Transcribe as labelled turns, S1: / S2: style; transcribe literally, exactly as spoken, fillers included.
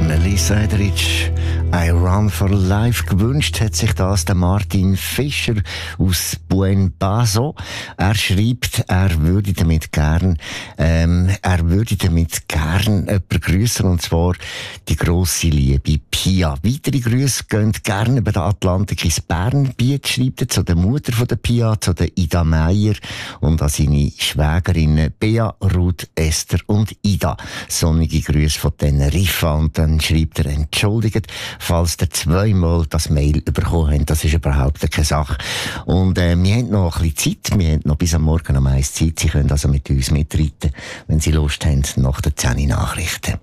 S1: Nelly Seiderich, I Run for Life. Gewünscht hat sich das der Martin Fischer aus Buen Paso. Er schreibt, er würde damit gern, ähm, er würde damit gern jemanden grüßen, und zwar die grosse Liebe Pia. Weitere Grüße gehen gerne über den Atlantik ins Bernbiet, schreibt er zu der Mutter von der Pia, zu der Ida Meier und an seine Schwägerinnen Bea, Ruth, Esther und Ida. Sonnige Grüße von Teneriffa. Und dann schreibt er, entschuldigt, falls ihr zweimal das Mail bekommen habt. Das ist überhaupt keine Sache. Und äh, wir haben noch ein bisschen Zeit. Wir haben noch bis am Morgen um eins Zeit. Sie können also mit uns mitreiten, wenn Sie Lust haben, nach den zehn Nachrichten.